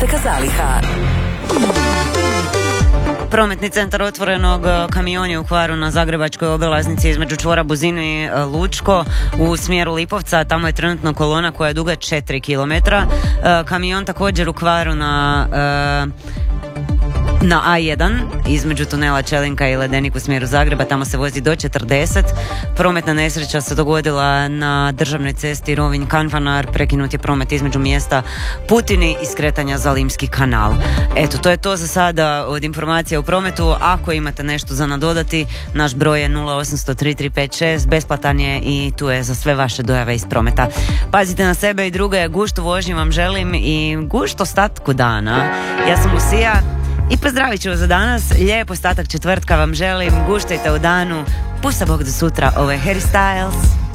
Zaliha. Prometni centar otvorenog, kamion je u kvaru na zagrebačkoj obilaznici između čvora Buzin i Lučko u smjeru Lipovca. Tamo je trenutno kolona koja je duga 4 km. Kamion također u kvaru na A1 između tunela Čelinka i Ledenik u smjeru Zagreba, tamo se vozi do 40. Prometna nesreća se dogodila na državnoj cesti Rovinj-Kanfanar, prekinut je promet između mjesta Putini i skretanja za Limski kanal. Eto, to je to za sada od informacija u prometu. Ako imate nešto za nadodati, naš broj je 0800 3356, besplatan je i tu je za sve vaše dojave iz prometa. Pazite na sebe i druge, guštu vožnju vam želim i gušt ostatku dana. Ja sam Lucija i pozdravit ću vas za danas. Lijep ostatak četvrtka vam želim. Guštajte u danu. Pušta Bog do sutra. Ovo je Harry Styles.